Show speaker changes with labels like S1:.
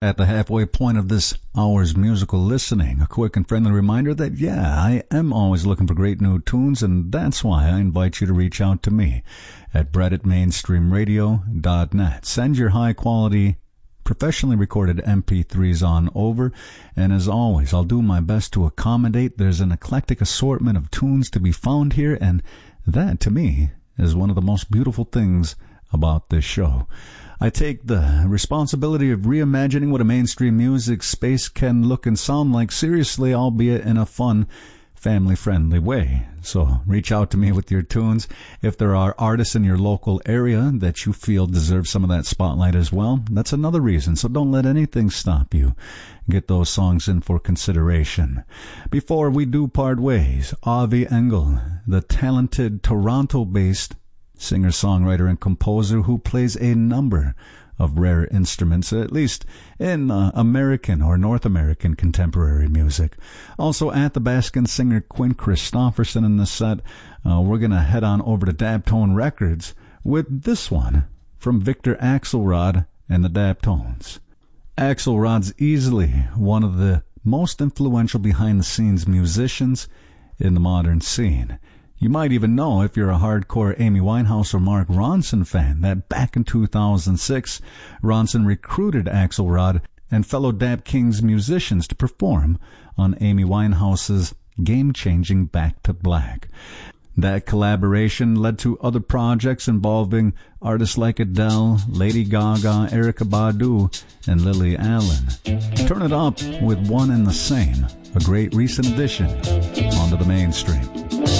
S1: At the halfway point of this hour's musical listening, a quick and friendly reminder that, I am always looking for great new tunes, and that's why I invite you to reach out to me at brett@mainstreamradio.net. Send your high-quality, professionally recorded MP3s on over, and as always, I'll do my best to accommodate. There's an eclectic assortment of tunes to be found here, and that, to me, is one of the most beautiful things about this show. I take the responsibility of reimagining what a mainstream music space can look and sound like seriously, albeit in a fun, family-friendly way. So reach out to me with your tunes. If there are artists in your local area that you feel deserve some of that spotlight as well, that's another reason. So don't let anything stop you. Get those songs in for consideration. Before we do part ways, Avi Engel, the talented Toronto-based singer-songwriter and composer who plays a number of rare instruments, at least in American or North American contemporary music. Also at the Baskin singer Quinn Christopherson in the set. We're going to head on over to Daptone Records with this one from Victor Axelrod and the Daptones. Axelrod's easily one of the most influential behind-the-scenes musicians in the modern scene. You might even know, if you're a hardcore Amy Winehouse or Mark Ronson fan, that back in 2006, Ronson recruited Axelrod and fellow Dap Kings musicians to perform on Amy Winehouse's game-changing Back to Black. That collaboration led to other projects involving artists like Adele, Lady Gaga, Erykah Badu, and Lily Allen. Turn it up with One and the Same, a great recent addition onto the mainstream.